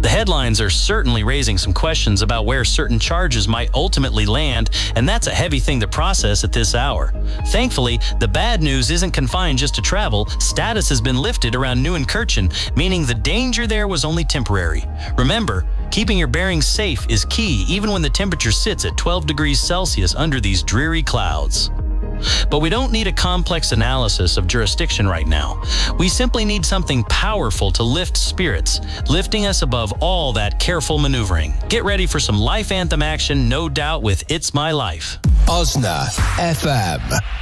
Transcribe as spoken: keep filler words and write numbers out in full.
The headlines are certainly raising some questions about where certain charges might ultimately land, and that's a heavy thing to process at this hour. Thankfully, the bad news isn't confined just to travel. Status has been lifted around Neunkirchen, meaning the danger there was only temporary. Remember, keeping your bearings safe is key even when the temperature sits at twelve degrees Celsius under these dreary clouds. But we don't need a complex analysis of jurisdiction right now. We simply need something powerful to lift spirits, lifting us above all that careful maneuvering. Get ready for some life anthem action, no doubt, with It's My Life. Osna F M.